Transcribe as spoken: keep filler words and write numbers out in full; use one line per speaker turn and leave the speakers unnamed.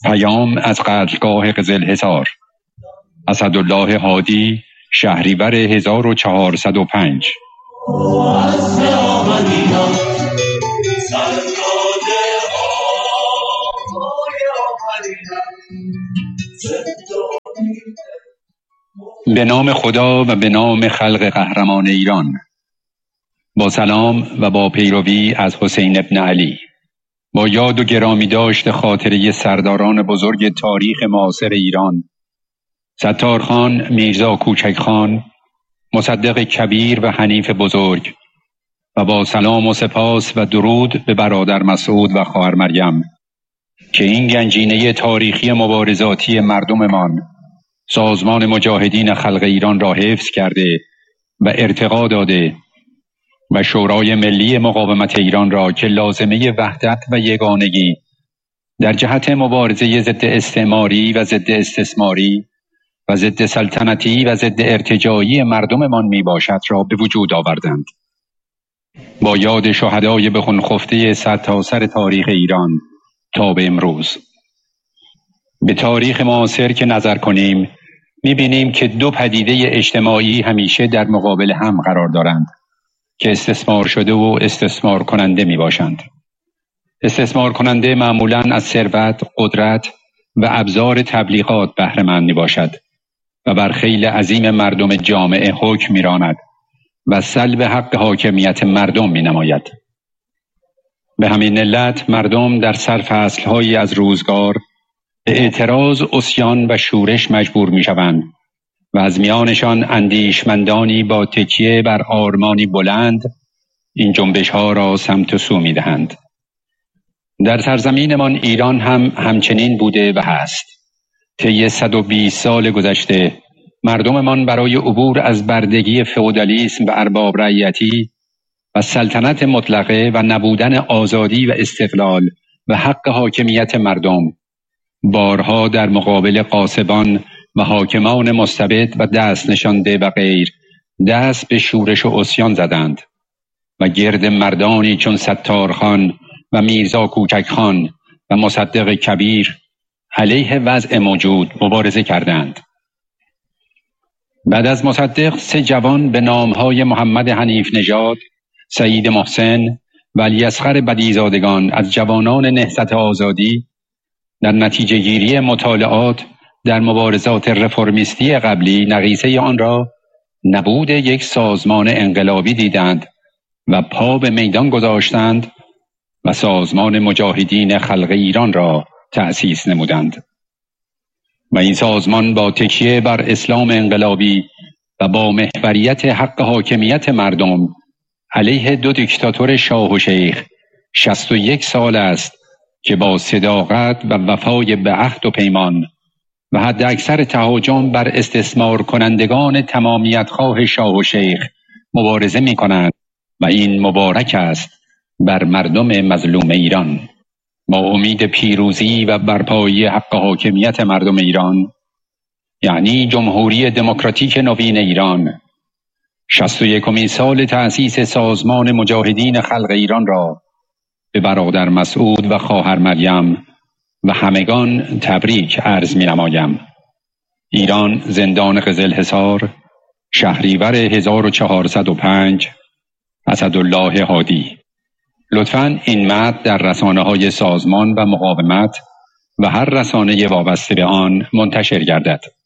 پیام از قتلگاه قزلحصار. اسدالله هادی، شهریور هزار و چهارصد و پنج. به نام خدا و به نام خلق قهرمان ایران. با سلام و با پیروی از حسین ابن علی، با یاد و گرامی داشت خاطره سرداران بزرگ تاریخ معاصر ایران، ستارخان، میرزا کوچکخان، مصدق کبیر و حنیف بزرگ، و با سلام و سپاس و درود به برادر مسعود و خواهر مریم که این گنجینه تاریخی مبارزاتی مردممان، سازمان مجاهدین خلق ایران را حفظ کرده و ارتقا داده و شورای ملی مقاومت ایران را که لازمه وحدت و یگانگی در جهت مبارزه ضد استعماری و ضد استثماری و ضد سلطنتی و ضد ارتجاعی مردممان می باشد را به وجود آوردند. با یاد شهدای به خون خفته سرتاسر تاریخ ایران تا به امروز، به تاریخ معاصر که نظر کنیم می بینیم که دو پدیده اجتماعی همیشه در مقابل هم قرار دارند که استثمار شده و استثمار کننده می باشند. استثمار کننده معمولاً از ثروت، قدرت و ابزار تبلیغات بهره مند می باشد و بر خیل عظیم مردم جامعه حکم می راند و سلب حق حاکمیت مردم می نماید. به همین علت مردم در سرفصل‌هایی از روزگار به اعتراض، عصیان و شورش مجبور می شوند و از میانشان اندیشمندانی با تکیه بر آرمانی بلند این جنبش ها را سمت و سو می دهند. در سرزمینمان ایران هم همچنین بوده و هست. طی صد و بیست سال گذشته مردممان برای عبور از بردگی فئودالیسم و ارباب رعیتی و سلطنت مطلقه و نبودن آزادی و استقلال و حق حاکمیت مردم بارها در مقابل غاصبان و حاکمان مستبد و دست نشانده و غیر دست به شورش و عصیان زدند و گرد مردانی چون ستارخان و میرزا کوچکخان و مصدق کبیر علیه وضع موجود مبارزه کردند. بعد از مصدق سه جوان به نامهای محمد حنیف نژاد، سعید محسن و علیاصغر بدیعی از جوانان نهضت آزادی در نتیجه گیری مطالعات در مبارزات رفرمیستی قبلی نقیصه آن را نبود یک سازمان انقلابی دیدند و پا به میدان گذاشتند و سازمان مجاهدین خلق ایران را تأسیس نمودند. و این سازمان با تکیه بر اسلام انقلابی و با محوریت حق حاکمیت مردم علیه دو دیکتاتور شاه و شیخ شصت و یک سال است که با صداقت و وفای به عهد و پیمان و حد اکثر تهاجم بر استثمار کنندگان تمامیت خواه شاه و شیخ مبارزه می کنند و این مبارک است بر مردم مظلوم ایران. با امید پیروزی و برپایی حق حاکمیت مردم ایران، یعنی جمهوری دموکراتیک نوین ایران، شصت و یکمین سال تأسیس سازمان مجاهدین خلق ایران را به برادر مسعود و خواهر مریم و همگان تبریک عرض می نمایم. ایران، زندان قزلحصار، شهریور هزار و چهارصد و پنج. اسدالله هادی. لطفاً این متن در رسانه‌های سازمان و مقاومت و هر رسانه وابسته به آن منتشر گردد.